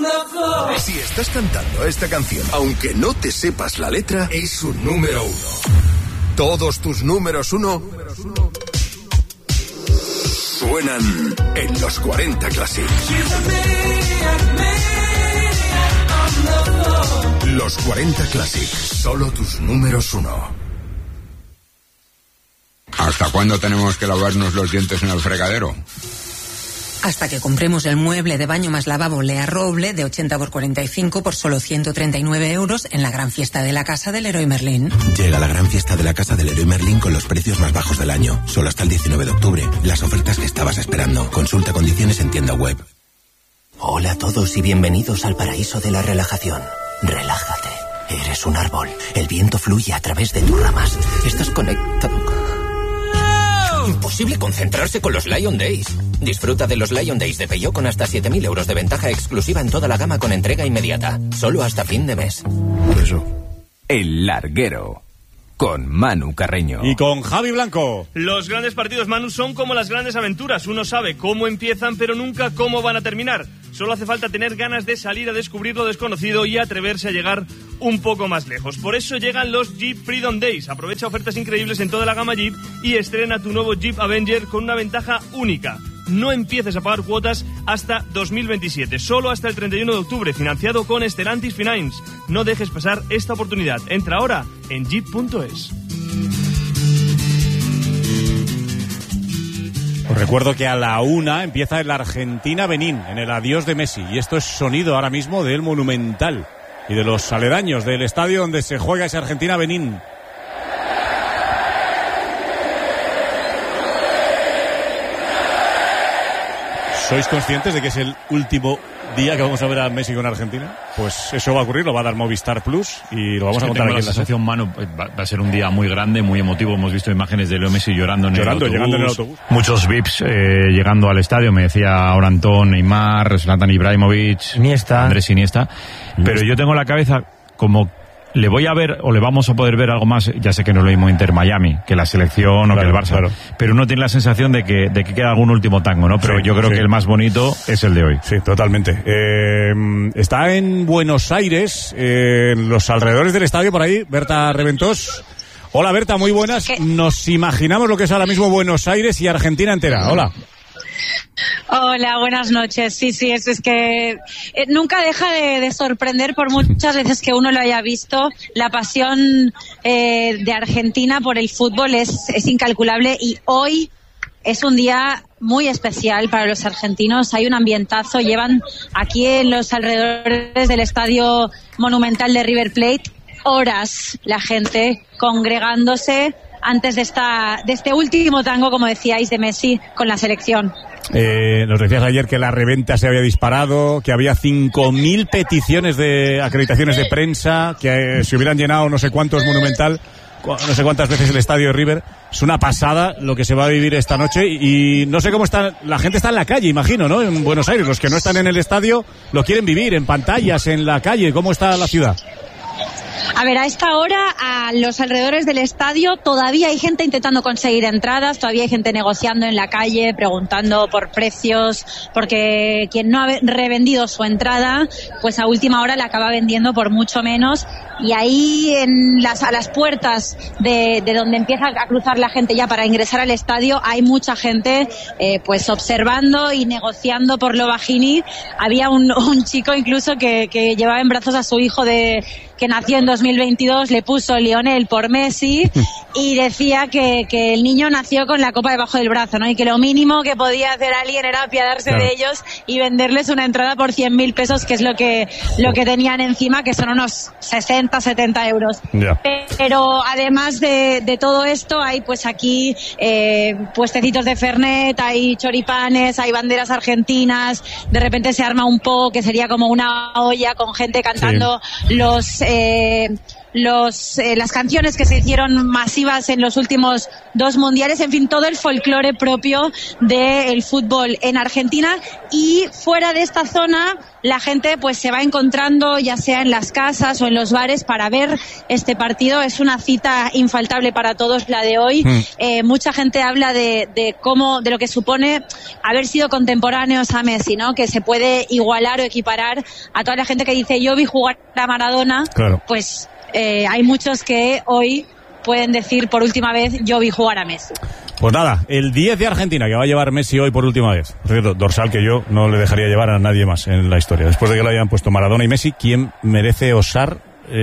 Si estás cantando esta canción, aunque no te sepas la letra, es un número 1. Todos tus números 1 suenan en los 40 Classic. Los 40 Classic, solo tus números 1. ¿Hasta cuándo tenemos que lavarnos los dientes en el fregadero? Hasta que compremos el mueble de baño más lavabo Lea Roble de 80 por 45 por solo 139 euros en la gran fiesta de la casa del Leroy Merlin. Llega la gran fiesta de la casa del Leroy Merlin con los precios más bajos del año. Solo hasta el 19 de octubre. Las ofertas que estabas esperando. Consulta condiciones en tienda web. Hola a todos y bienvenidos al paraíso de la relajación. Relájate. Eres un árbol. El viento fluye a través de tus ramas. Estás conectado. Imposible concentrarse con los Lion Days. Disfruta de los Lion Days de Peugeot con hasta 7.000 euros de ventaja exclusiva en toda la gama con entrega inmediata. Solo hasta fin de mes. Eso. El Larguero. Con Manu Carreño. Y con Javi Blanco. Los grandes partidos, Manu, son como las grandes aventuras. Uno sabe cómo empiezan, pero nunca cómo van a terminar. Solo hace falta tener ganas de salir a descubrir lo desconocido y atreverse a llegar un poco más lejos. Por eso llegan los Jeep Freedom Days. Aprovecha ofertas increíbles en toda la gama Jeep y estrena tu nuevo Jeep Avenger con una ventaja única. No empieces a pagar cuotas hasta 2027, solo hasta el 31 de octubre, financiado con Stellantis Finance. No dejes pasar esta oportunidad. Entra ahora en jeep.es. Os recuerdo que a la 1 empieza el Argentina-Benín, en el adiós de Messi. Y esto es sonido ahora mismo del Monumental y de los aledaños del estadio donde se juega ese Argentina-Benín. ¿Sois conscientes de que es el último día que vamos a ver a Messi con Argentina? Pues eso va a ocurrir, lo va a dar Movistar Plus y lo vamos a contar aquí en la sección. Manu, va a ser un día muy grande, muy emotivo. Hemos visto imágenes de Leo Messi llegando en el autobús. Muchos VIPs llegando al estadio. Me decía ahora Antón, Neymar, Zlatan Ibrahimovic, Andrés Iniesta. Pero yo tengo en la cabeza como... Le voy a ver, o le vamos a poder ver algo más, ya sé que no es lo mismo Inter-Miami, que la selección o que el Barça, pero uno tiene la sensación de que queda algún último tango, ¿no? Pero yo creo que el más bonito es el de hoy. Sí, totalmente. Está en Buenos Aires, en los alrededores del estadio, por ahí, Berta Reventós. Hola Berta, muy buenas. Nos imaginamos lo que es ahora mismo Buenos Aires y Argentina entera. Hola. Hola, buenas noches. Sí, es que nunca deja de sorprender por muchas veces que uno lo haya visto. La pasión de Argentina por el fútbol es incalculable y hoy es un día muy especial para los argentinos. Hay un ambientazo. Llevan aquí en los alrededores del Estadio Monumental de River Plate horas la gente congregándose antes de este último tango, como decíais, de Messi con la selección. Nos decías ayer que la reventa se había disparado, que había 5.000 peticiones de acreditaciones de prensa, que se hubieran llenado no sé cuántos Monumental, no sé cuántas veces el estadio de River. Es una pasada lo que se va a vivir esta noche y no sé cómo está, la gente está en la calle, imagino, ¿no? En Buenos Aires, los que no están en el estadio lo quieren vivir en pantallas, en la calle. ¿Cómo está la ciudad? A ver, a esta hora, a los alrededores del estadio, todavía hay gente intentando conseguir entradas, todavía hay gente negociando en la calle, preguntando por precios, porque quien no ha revendido su entrada, pues a última hora la acaba vendiendo por mucho menos. Y ahí a las puertas de donde empieza a cruzar la gente ya para ingresar al estadio, hay mucha gente pues observando y negociando por lo bajini. Había un chico incluso que llevaba en brazos a su hijo que nació en 2022, le puso Lionel por Messi y decía que el niño nació con la copa debajo del brazo, ¿no? Y que lo mínimo que podía hacer alguien era apiadarse de ellos y venderles una entrada por 100.000 pesos, que es lo que tenían encima, que son unos 60, 70 euros. Pero además de todo esto, hay pues aquí puestecitos de Fernet, hay choripanes, hay banderas argentinas, de repente se arma un poco que sería como una olla con gente cantando las canciones que se hicieron masivas en los últimos 2 mundiales, en fin, todo el folclore propio del fútbol en Argentina. Y fuera de esta zona la gente pues se va encontrando ya sea en las casas o en los bares para ver este partido. Es una cita infaltable para todos la de hoy. Mucha gente habla de lo que supone haber sido contemporáneos a Messi, ¿no? Que se puede igualar o equiparar a toda la gente que dice yo vi jugar a Maradona. Claro. Pues hay muchos que hoy pueden decir por última vez yo vi jugar a Messi. Pues nada, el 10 de Argentina que va a llevar Messi hoy por última vez. Por cierto, dorsal que yo no le dejaría llevar a nadie más en la historia. Después de que lo hayan puesto Maradona y Messi, ¿quién merece osar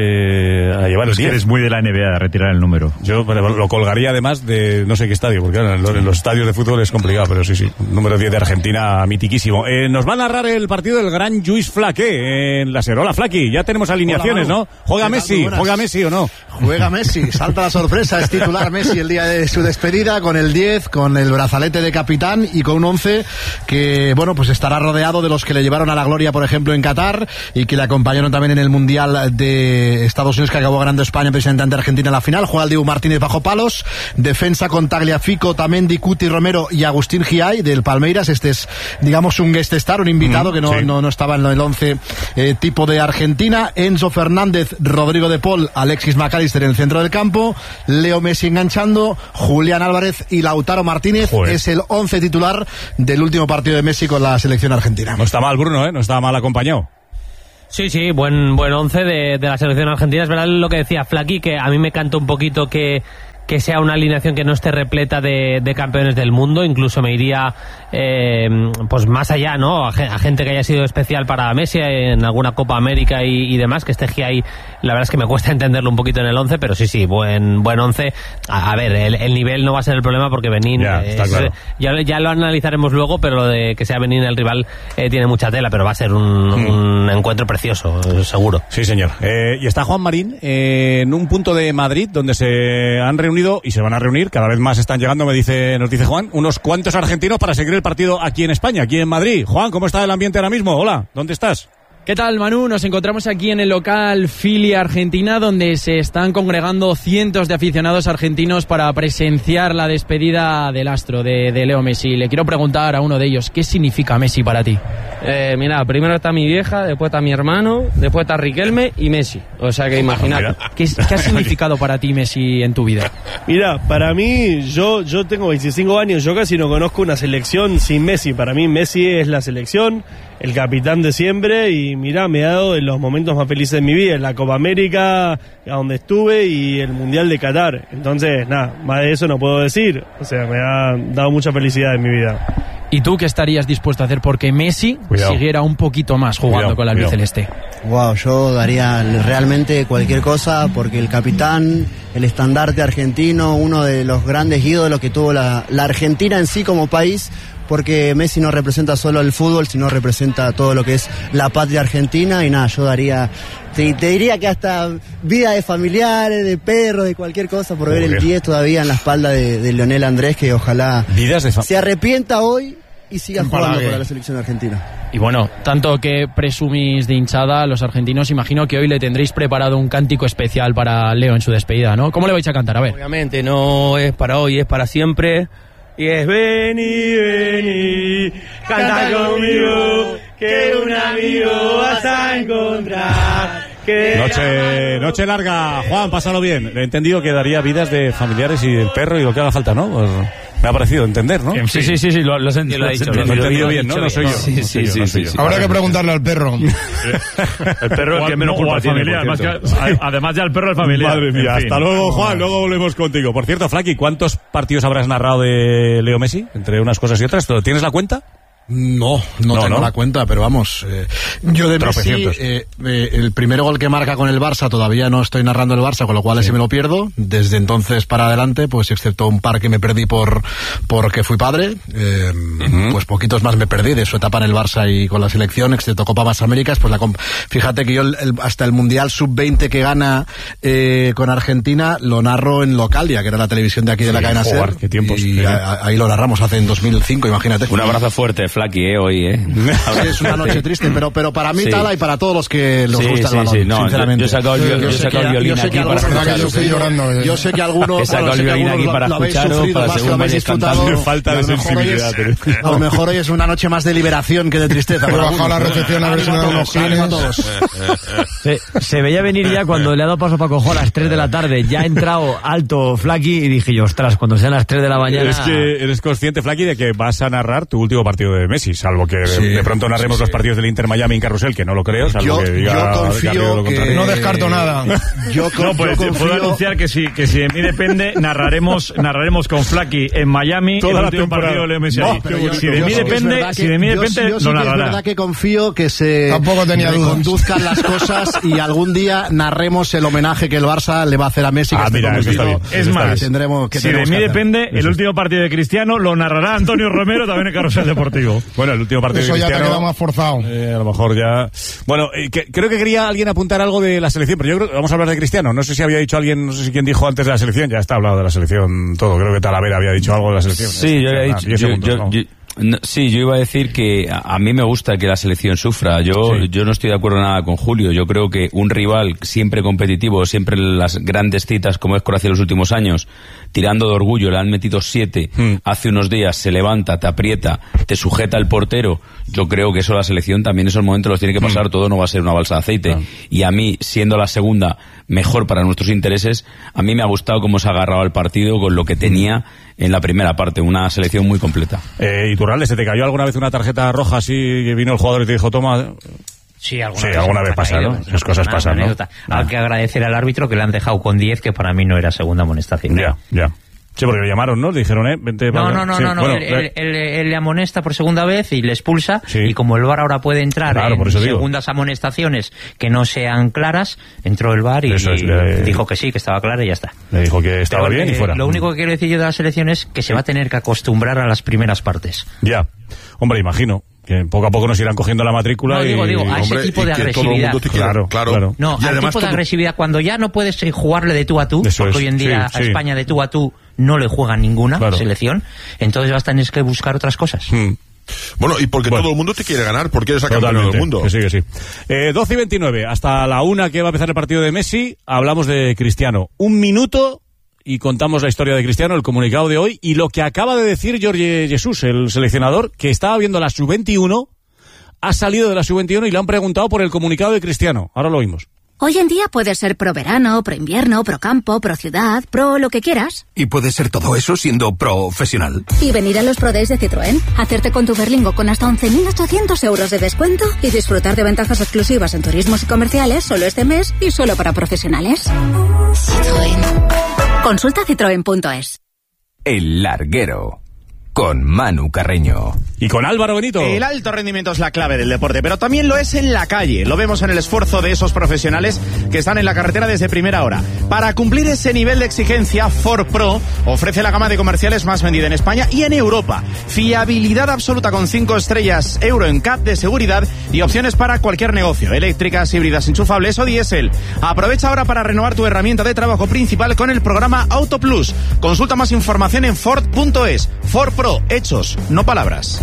a llevar el 10? Eres muy de la NBA, de retirar el número. Yo lo colgaría además de no sé qué estadio, porque en los estadios de fútbol es complicado, pero sí, número 10 de Argentina, mitiquísimo. Nos va a narrar el partido del gran Lluís Flaqué en la SER. Hola, Flaqui, ya tenemos alineaciones, ¿no? ¿Juega Messi o no? Juega Messi, salta la sorpresa, es titular Messi el día de su despedida, con el 10, con el brazalete de capitán y con un 11 que, bueno, pues estará rodeado de los que le llevaron a la gloria, por ejemplo, en Qatar, y que le acompañaron también en el Mundial de Estados Unidos, que acabó ganando España precisamente ante Argentina en la final. Juega el Dibu Martínez bajo palos, defensa con Tagliafico, Tamendi, Cuti, Romero y Agustín Giay del Palmeiras. Este es, digamos, un guest star, un invitado que no estaba en el 11 tipo de Argentina. Enzo Fernández, Rodrigo de Paul, Alexis McAllister en el centro del campo, Leo Messi enganchando, Julián Álvarez y Lautaro Martínez. Joder. Es el 11 titular del último partido de Messi con la selección argentina. No está mal, Bruno, no está mal acompañado. Sí, buen 11 de la selección argentina. Es verdad lo que decía Flaqui, que a mí me canta un poquito que sea una alineación que no esté repleta de campeones del mundo. Incluso me iría pues más allá, ¿no? A gente que haya sido especial para Messi en alguna Copa América y demás, que esté ahí. La verdad es que me cuesta entenderlo un poquito en el 11, pero sí, buen 11. A ver, el nivel no va a ser el problema, porque Benín claro. ya lo analizaremos luego, pero lo de que sea Benín el rival tiene mucha tela, pero va a ser un encuentro precioso, seguro. Sí, señor. Y está Juan Marín en un punto de Madrid donde se han reunido y se van a reunir, cada vez más están llegando, nos dice Juan, unos cuantos argentinos para seguir el partido aquí en España, aquí en Madrid. Juan, ¿cómo está el ambiente ahora mismo? Hola, ¿dónde estás? ¿Qué tal, Manu? Nos encontramos aquí en el local Filia Argentina, donde se están congregando cientos de aficionados argentinos para presenciar la despedida del astro de Leo Messi. Le quiero preguntar a uno de ellos, ¿qué significa Messi para ti? Mira, primero está mi vieja, después está mi hermano, después está Riquelme y Messi. O sea que imagínate. ¿Qué ha significado para ti Messi en tu vida? Mira, para mí, yo tengo 25 años, yo casi no conozco una selección sin Messi. Para mí Messi es la selección, el capitán de siempre, y mira, me ha dado en los momentos más felices de mi vida, en la Copa América, a donde estuve, y el Mundial de Qatar. Entonces, nada, más de eso no puedo decir. O sea, me ha dado mucha felicidad en mi vida. ¿Y tú qué estarías dispuesto a hacer porque Messi siguiera un poquito más jugando con la albiceleste? Wow, yo daría realmente cualquier cosa porque el capitán, el estandarte argentino, uno de los grandes ídolos que tuvo la Argentina en sí como país, porque Messi no representa solo el fútbol, sino representa todo lo que es la patria argentina. Y nada, yo daría, te diría que hasta vida de familiares, de perros, de cualquier cosa, por ver el 10 todavía en la espalda de Lionel Andrés, que ojalá se arrepienta hoy y siga jugando para la selección argentina. Y bueno, tanto que presumís de hinchada a los argentinos, imagino que hoy le tendréis preparado un cántico especial para Leo en su despedida, ¿no? ¿Cómo le vais a cantar? A ver. Obviamente, no es para hoy, es para siempre. Y es vení, canta conmigo, que un amigo vas a encontrar. Noche larga, Juan, pásalo bien. He entendido que daría vidas de familiares y del perro y lo que haga falta, ¿no? Pues me ha parecido entender, ¿no? Sí, lo he dicho. Lo he entendido bien, ¿no? No soy yo. Sí. Habrá que preguntarle al perro. El perro es el que menos culpa tiene. Además ya el perro es familiar. Madre mía, hasta luego, Juan, luego volvemos contigo. Por cierto, Flaqui, ¿cuántos partidos habrás narrado de Leo Messi? Entre unas cosas y otras, ¿tienes la cuenta? No tengo la cuenta, pero vamos, yo de Messi, el primer gol que marca con el Barça, todavía no estoy narrando el Barça, con lo cual ese me lo pierdo. Desde entonces para adelante, pues excepto un par que me perdí porque fui padre, pues poquitos más me perdí de su etapa en el Barça y con la selección, excepto Copa Más Américas. Pues fíjate que yo hasta el Mundial Sub-20 que gana con Argentina lo narro en Localia, que era la televisión de aquí de la cadena SER. Qué tiempos. Y ahí lo narramos en 2005, imagínate. Un abrazo fuerte, Flaky, hoy, Sí, es una noche triste, pero para mí, Tala, y para todos los que nos gusta el balón, sinceramente. Yo he sacado el violín aquí para escucharos. Yo sé que algunos he sacado el violín aquí para escucharos, para según vayáis cantando. Falta de sensibilidad. A lo mejor hoy es una noche más de liberación que de tristeza. He bajado la recepción a ver si me dan unos canes. Se veía venir ya cuando le ha dado paso a Paco Jo a las 3 de la tarde. Ya ha entrado alto Flaky y dije yo, ostras, cuando sean las 3 de la mañana... Es que eres consciente, Flaky, de que vas a narrar tu último partido de Messi, salvo que de pronto narremos los partidos del Inter Miami en Carrusel, que no lo creo, salvo que diga yo confío que... No descarto nada. Puedo anunciar que si de mí depende, narraremos con Flaky en Miami toda el la último partido de Leo Messi. Si de mí depende, lo narrará. Es verdad que confío que se conduzcan las cosas y algún día narremos el homenaje que el Barça le va a hacer a Messi. Es más, si de mí depende, el último partido de Cristiano lo narrará Antonio Romero también en Carrusel Deportivo. Bueno, el último partido eso de Cristiano... Eso ya te queda más forzado. A lo mejor ya... Bueno, creo que quería alguien apuntar algo de la selección, pero yo creo que vamos a hablar de Cristiano. No sé si había dicho alguien, no sé si quién dijo antes de la selección, ya está hablado de la selección todo. Creo que Talavera había dicho algo de la selección. Sí, yo había dicho... yo iba a decir que a mí me gusta que la selección sufra. Yo no estoy de acuerdo nada con Julio. Yo creo que un rival siempre competitivo, siempre en las grandes citas como es Croacia en los últimos años, tirando de orgullo, le han metido 7 hace unos días, se levanta, te aprieta, te sujeta el portero. Yo creo que eso la selección también esos momentos los tiene que pasar, todo no va a ser una balsa de aceite. Y a mí, siendo la segunda mejor para nuestros intereses, a mí me ha gustado cómo se ha agarrado al partido con lo que tenía en la primera parte, una selección muy completa. ¿Y Turralde, se te cayó alguna vez una tarjeta roja así que vino el jugador y te dijo toma? Sí, alguna vez pasa, ¿no? Esas cosas pasan, ¿no? Hay que agradecer al árbitro que le han dejado con 10, que para mí no era segunda amonestación. Ya. Sí, porque le llamaron, ¿no? Le dijeron, vente... No. Bueno, él le amonesta por segunda vez y le expulsa. Sí. Y como el VAR ahora puede entrar en segundas amonestaciones que no sean claras, entró el VAR y dijo que sí, que estaba clara y ya está. Le dijo que estaba bien y fuera. Lo único que quiero decir yo de la selección es que se va a tener que acostumbrar a las primeras partes. Ya. Hombre, imagino que poco a poco nos irán cogiendo la matrícula. No, digo, a ese tipo de agresividad. Claro. No, al tipo de agresividad, cuando ya no puedes jugarle de tú a tú, porque hoy en día a España de tú a tú no le juega ninguna selección, entonces vas a tener que buscar otras cosas. Bueno, y porque todo el mundo te quiere ganar, porque eres el campeón del mundo. Que sí. 12:29, hasta la 1 que va a empezar el partido de Messi, hablamos de Cristiano. 1 minuto y contamos la historia de Cristiano, el comunicado de hoy y lo que acaba de decir Jorge Jesús, el seleccionador, que estaba viendo la sub-21, ha salido de la sub-21 y le han preguntado por el comunicado de Cristiano. Ahora lo oímos. Hoy en día puedes ser pro verano, pro invierno, pro campo, pro ciudad, pro lo que quieras. Y puedes ser todo eso siendo profesional. Y venir a los Pro Days de Citroën, hacerte con tu Berlingo con hasta 11.800 euros de descuento y disfrutar de ventajas exclusivas en turismos y comerciales solo este mes y solo para profesionales. Citroën. Consulta citroen.es. El Larguero, con Manu Carreño. Y con Álvaro Benito. El alto rendimiento es la clave del deporte, pero también lo es en la calle. Lo vemos en el esfuerzo de esos profesionales que están en la carretera desde primera hora. Para cumplir ese nivel de exigencia, Ford Pro ofrece la gama de comerciales más vendida en España y en Europa. Fiabilidad absoluta con 5 estrellas Euro NCAP de seguridad y opciones para cualquier negocio. Eléctricas, híbridas, enchufables o diésel. Aprovecha ahora para renovar tu herramienta de trabajo principal con el programa Auto Plus. Consulta más información en Ford.es. Ford Pro, hechos, no palabras.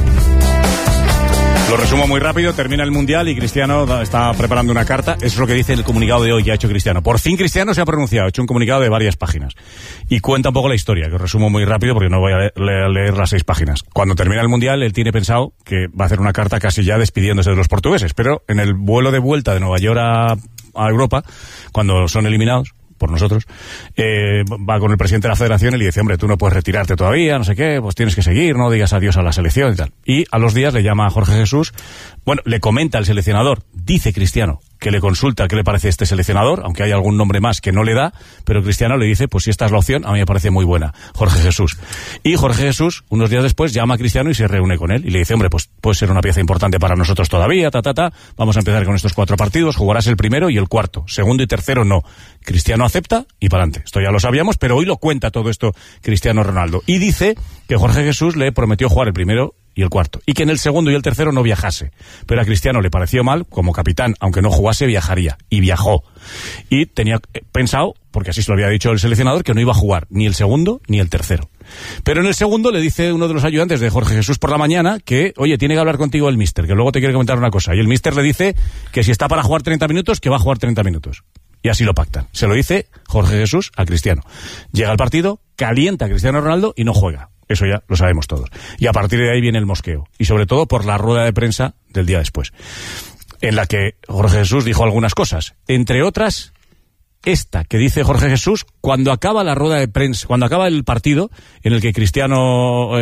Lo resumo muy rápido, termina el Mundial y Cristiano está preparando una carta. Eso es lo que dice el comunicado de hoy que ha hecho Cristiano. Por fin Cristiano se ha pronunciado, ha hecho un comunicado de varias páginas. Y cuenta un poco la historia, que os resumo muy rápido porque no voy a leer las 6 páginas. Cuando termina el Mundial, él tiene pensado que va a hacer una carta casi ya despidiéndose de los portugueses. Pero en el vuelo de vuelta de Nueva York a Europa, cuando son eliminados por nosotros, va con el presidente de la federación y le dice, hombre, tú no puedes retirarte todavía, no sé qué, pues tienes que seguir, no digas adiós a la selección y tal. Y a los días le llama a Jorge Jesús, bueno, le comenta al seleccionador, dice Cristiano, que le consulta qué le parece este seleccionador, aunque hay algún nombre más que no le da, pero Cristiano le dice, pues si esta es la opción, a mí me parece muy buena, Jorge Jesús. Y Jorge Jesús, unos días después, llama a Cristiano y se reúne con él y le dice, hombre, pues puede ser una pieza importante para nosotros todavía, vamos a empezar con estos 4 partidos, jugarás el primero y el cuarto, segundo y tercero no. Cristiano acepta y para adelante. Esto ya lo sabíamos, pero hoy lo cuenta todo esto Cristiano Ronaldo. Y dice que Jorge Jesús le prometió jugar el primero y el cuarto, y que en el segundo y el tercero no viajase, pero a Cristiano le pareció mal, como capitán, aunque no jugase, viajaría, y viajó, y tenía pensado porque así se lo había dicho el seleccionador, que no iba a jugar ni el segundo ni el tercero. Pero en el segundo le dice uno de los ayudantes de Jorge Jesús por la mañana que, oye, tiene que hablar contigo el míster, que luego te quiere comentar una cosa. Y el míster le dice que si está para jugar 30 minutos, que va a jugar 30 minutos. Y así lo pactan. Se lo dice Jorge Jesús a Cristiano. Llega al partido, calienta a Cristiano Ronaldo y no juega. Eso ya lo sabemos todos. Y a partir de ahí viene el mosqueo. Y sobre todo por la rueda de prensa del día después, en la que Jorge Jesús dijo algunas cosas. Entre otras, esta que dice Jorge Jesús cuando acaba la rueda de prensa, cuando acaba el partido en el que Cristiano,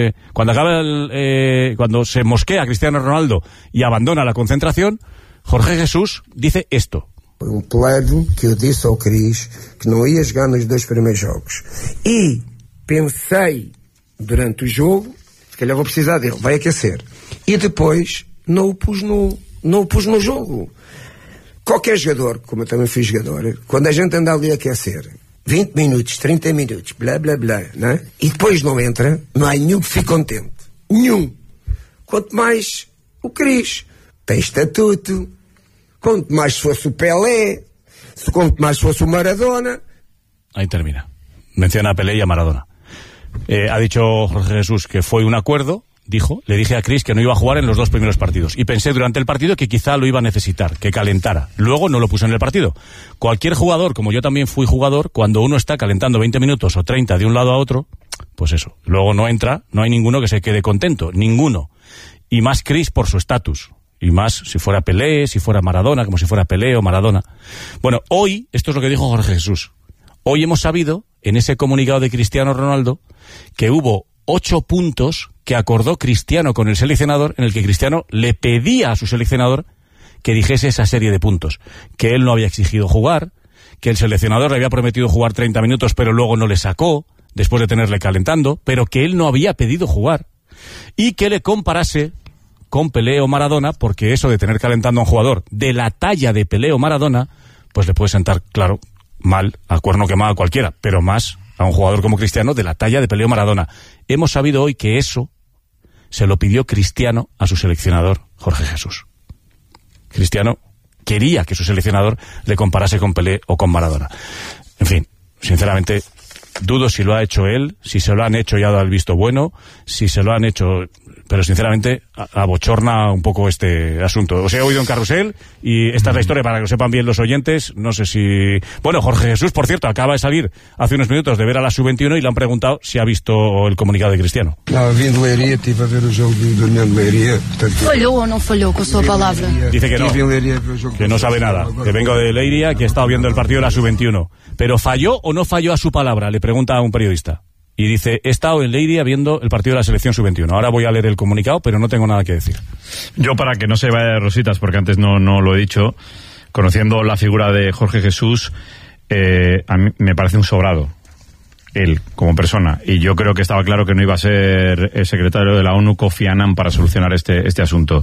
cuando se mosquea a Cristiano Ronaldo y abandona la concentración, Jorge Jesús dice esto. Foi plano que eu disse ao Cris que não ia jogar nos 2 primeiros jogos. E pensei durante o jogo, se calhar vou precisar dele, vai aquecer. E depois não o pus no jogo. Qualquer jogador, como eu também fui jogador, quando a gente anda ali a aquecer, 20 minutos, 30 minutos, blá blá blá, não é? E depois não entra, não há nenhum que fique contente. Nenhum. Quanto mais o Cris. Tem estatuto. Quanto más fuese Pelé, quanto más fuese Maradona. Ahí termina. Menciona a Pelé y a Maradona. Ha dicho Jorge Jesús que fue un acuerdo, dijo, le dije a Cris que no iba a jugar en los 2 primeros partidos. Y pensé durante el partido que quizá lo iba a necesitar, que calentara. Luego no lo puso en el partido. Cualquier jugador, como yo también fui jugador, cuando uno está calentando 20 minutos o 30 de un lado a otro, pues eso. Luego no entra, no hay ninguno que se quede contento. Ninguno. Y más Cris por su estatus. Y más si fuera Pelé, si fuera Maradona, como si fuera Pelé o Maradona. Bueno, hoy, esto es lo que dijo Jorge Jesús. Hoy hemos sabido, en ese comunicado de Cristiano Ronaldo, que hubo 8 puntos que acordó Cristiano con el seleccionador, en el que Cristiano le pedía a su seleccionador que dijese esa serie de puntos. Que él no había exigido jugar, que el seleccionador le había prometido jugar 30 minutos, pero luego no le sacó, después de tenerle calentando, pero que él no había pedido jugar. Y que le comparase con Pelé o Maradona, porque eso de tener calentando a un jugador de la talla de Pelé o Maradona, pues le puede sentar, claro, mal, a cuerno quemado a cualquiera, pero más a un jugador como Cristiano de la talla de Pelé o Maradona. Hemos sabido hoy que eso se lo pidió Cristiano a su seleccionador, Jorge Jesús. Cristiano quería que su seleccionador le comparase con Pelé o con Maradona. En fin, sinceramente, dudo si lo ha hecho él, si se lo han hecho y ha dado el visto bueno, si se lo han hecho... Pero sinceramente abochorna un poco este asunto. Os he oído en Carrusel y esta es la historia para que lo sepan bien los oyentes. No sé si... Bueno, Jorge Jesús, por cierto, acaba de salir hace unos minutos de ver a la Sub-21 y le han preguntado si ha visto el comunicado de Cristiano. No, vim de Leiria, estive a ver o jogo do Unión de Leiria. ¿Falló o no falló con su palabra? Dice que no sabe nada, que vengo de Leiria, que he estado viendo el partido de la Sub-21. ¿Pero falló o no falló a su palabra? Le pregunta a un periodista. Y dice, he estado en Leiria viendo el partido de la selección Sub-21. Ahora voy a leer el comunicado, pero no tengo nada que decir. Yo, para que no se vaya de rositas, porque antes no lo he dicho, conociendo la figura de Jorge Jesús, a mí me parece un sobrado, él, como persona. Y yo creo que estaba claro que no iba a ser el secretario de la ONU, Kofi Annan, para solucionar este asunto.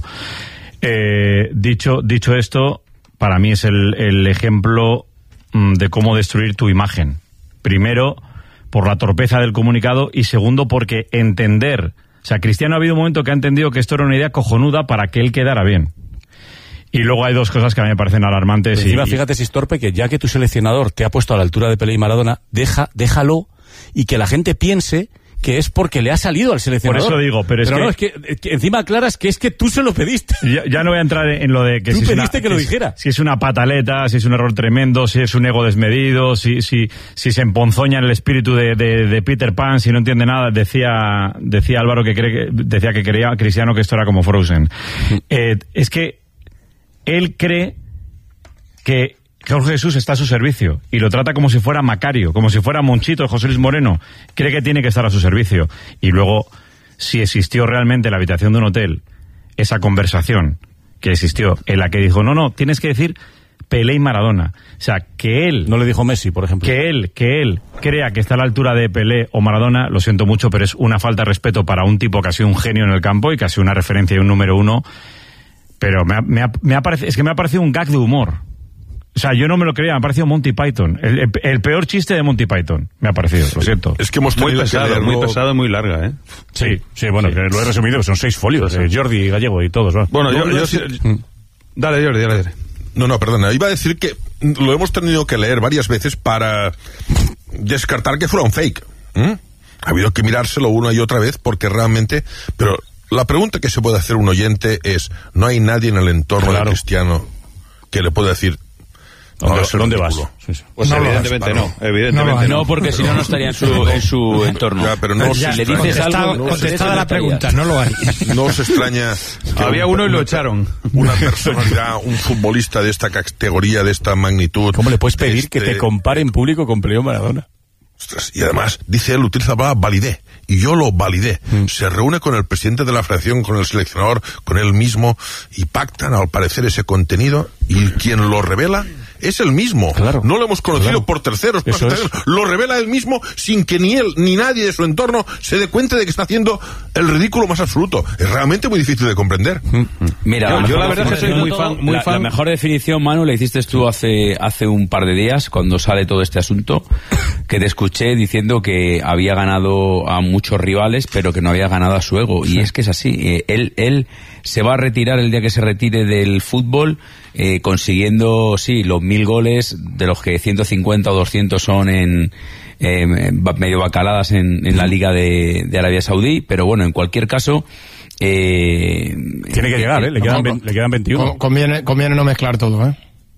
Dicho esto, para mí es el ejemplo de cómo destruir tu imagen. Primero, por la torpeza del comunicado, y segundo, porque entender... O sea, Cristiano ha habido un momento que ha entendido que esto era una idea cojonuda para que él quedara bien. Y luego hay 2 cosas que a mí me parecen alarmantes. Encima, fíjate si es torpe, que ya que tu seleccionador te ha puesto a la altura de Pelé y Maradona, déjalo y que la gente piense que es porque le ha salido al seleccionador. Por eso digo, pero es que encima aclaras que es que tú se lo pediste. Ya no voy a entrar en lo de que tú pediste que lo dijera. Si es una pataleta, si es un error tremendo, si es un ego desmedido, si se emponzoña en el espíritu de Peter Pan, si no entiende nada. Decía Álvaro que creía Cristiano que esto era como Frozen. Es que él cree que Jorge Jesús está a su servicio y lo trata como si fuera Macario, como si fuera Monchito, José Luis Moreno. Cree que tiene que estar a su servicio. Y luego, si existió realmente en la habitación de un hotel esa conversación que existió, en la que dijo, no, tienes que decir Pelé y Maradona. O sea, que él... No le dijo Messi, por ejemplo. Que él crea que está a la altura de Pelé o Maradona, lo siento mucho, pero es una falta de respeto para un tipo que ha sido un genio en el campo y que ha sido una referencia y un número 1. Pero me ha parecido un gag de humor. O sea, yo no me lo creía, me ha parecido Monty Python. El peor chiste de Monty Python, me ha parecido, lo siento. Es que hemos tenido muy pesado, muy larga, ¿eh? Sí, bueno, que lo he resumido, son 6 folios, Jordi, Gallego y todos, ¿va? Bueno, yo Dale, Jordi, dale. No, perdona, iba a decir que lo hemos tenido que leer varias veces para descartar que fuera un fake. Ha habido que mirárselo una y otra vez porque realmente... Pero la pregunta que se puede hacer un oyente es, ¿no hay nadie en el entorno de Cristiano que le pueda decir... ¿Dónde vas? Pues no, evidentemente no. Evidentemente no, porque si no estaría en su entorno. Ya, pero no, si le dices algo... Contestada la pregunta, no lo hay. No os extraña... Había uno y lo echaron. Una personalidad, un futbolista de esta categoría, de esta magnitud... ¿Cómo le puedes pedir que te compare en público con Leo Maradona? Ostras, y además, dice él, utiliza la palabra validé, y yo lo validé. Se reúne con el presidente de la federación, con el seleccionador, con él mismo, y pactan, al parecer, ese contenido, y quien lo revela es él mismo. Claro. No lo hemos conocido por terceros. Lo revela él mismo sin que ni él ni nadie de su entorno se dé cuenta de que está haciendo el ridículo más absoluto. Es realmente muy difícil de comprender. Mira, yo la verdad es que soy muy fan. La mejor definición, Manu, la hiciste tú hace un par de días, cuando sale todo este asunto, que te escuché diciendo que había ganado a muchos rivales, pero que no había ganado a su ego. Y es que es así. Él se va a retirar el día que se retire del fútbol, consiguiendo, sí, los 1000 goles, de los que 150 o 200 son en medio bacaladas en la Liga de Arabia Saudí, pero bueno, en cualquier caso... tiene que llegar, le quedan 21. Conviene no mezclar todo,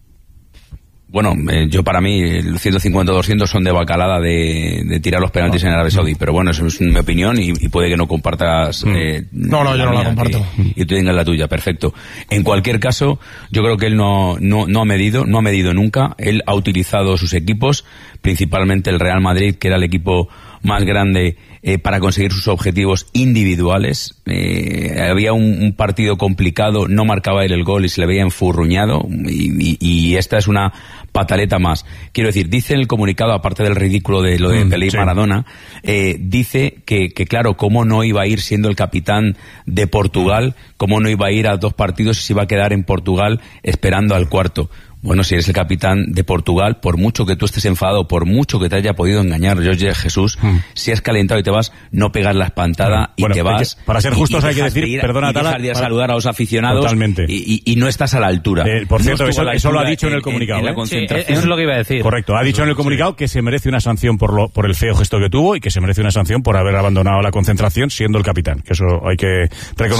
Bueno, yo para mí, el 150 o 200 son de bacalada de tirar los penaltis en Arabia Saudí, pero bueno, eso es mi opinión y puede que no compartas. Yo no la comparto. Y tú tengas la tuya, perfecto. En cualquier caso, yo creo que él no ha medido nunca. Él ha utilizado sus equipos, principalmente el Real Madrid, que era el equipo más grande, para conseguir sus objetivos individuales. Había un partido complicado, no marcaba él el gol y se le veía enfurruñado, y esta es una pataleta más. Quiero decir, dice en el comunicado, aparte del ridículo de lo de Pelé y Maradona, dice que claro, cómo no iba a ir siendo el capitán de Portugal, cómo no iba a ir a 2 partidos y se iba a quedar en Portugal esperando al cuarto. Bueno, si eres el capitán de Portugal, por mucho que tú estés enfadado, por mucho que te haya podido engañar Jorge Jesús, si has calentado y te vas, no pegas la espantada y te vas. Para ser justos hay que decir, perdona, Tala, dejar de saludar a los aficionados. Totalmente. Y no estás a la altura. Por cierto, eso lo ha dicho en el comunicado. En la concentración. Eso es lo que iba a decir. Correcto, ha dicho en el comunicado que se merece una sanción por el feo gesto que tuvo y que se merece una sanción por haber abandonado la concentración siendo el capitán. Que eso hay que reconocer.